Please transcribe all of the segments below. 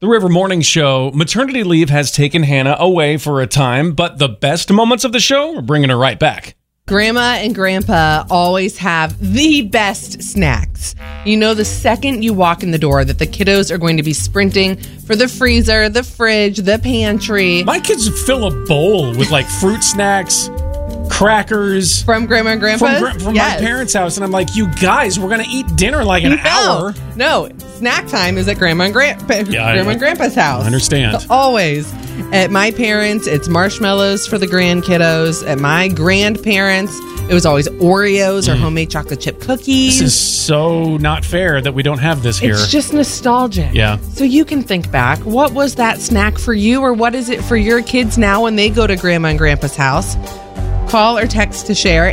The River Morning Show. Maternity leave has taken Hannah away for a time, but the best moments of the show are bringing her right back. Grandma and Grandpa always have the best snacks. You know the second you walk in the door that the kiddos are going to be sprinting for the freezer, the fridge, the pantry. My kids fill a bowl with like fruit snacks, crackers. From Grandma and Grandpa's? From my parents' house. And I'm like, you guys, we're going to eat dinner in like an hour. No, snack time is at Grandma and Grandpa's house. I understand. So always. At my parents', it's marshmallows for the grandkiddos. At my grandparents', it was always Oreos or homemade chocolate chip cookies. This is so not fair that we don't have this here. It's just nostalgic. Yeah. So you can think back. What was that snack for you, or what is it for your kids now when they go to Grandma and Grandpa's house? Call or text to share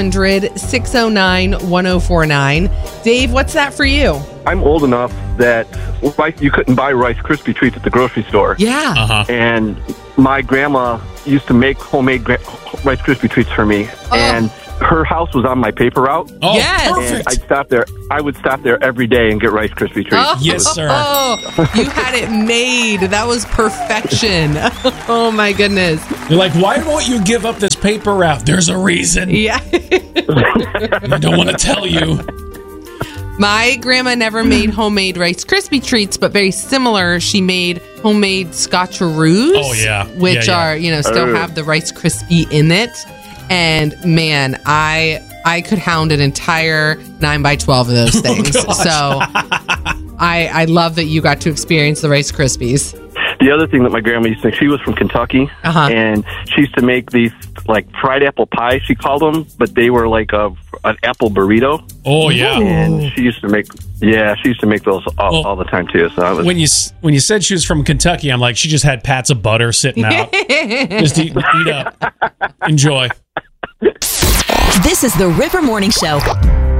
800-609-1049. Dave, what's that for you? I'm old enough that you couldn't buy Rice Krispie treats at the grocery store. Yeah. Uh-huh. And my grandma used to make homemade Rice Krispie treats for me. And her house was on my paper route. Oh, yes. perfect. And I would stop there every day and get Rice Krispie treats. Yes, sir. Oh, you had it made. That was perfection. Oh, my goodness. You're like, why won't you give up this paper route? There's a reason. Yeah. I don't want to tell you. My grandma never made homemade Rice Krispie treats, but very similar. She made homemade Scotcheroos. Oh, yeah. Which Yeah. are, still have the Rice Krispie in it. And man, I could hound an entire 9x12 of those things. So I love that you got to experience the Rice Krispies. The other thing that my grandma used to make, she was from Kentucky, and she used to make these like fried apple pie, she called them, but they were like an apple burrito. Oh, yeah. And she used to make those all the time too. So I was, when you said she was from Kentucky, I'm like, she just had pats of butter sitting out. Just eat up. Enjoy. This is the River Morning Show.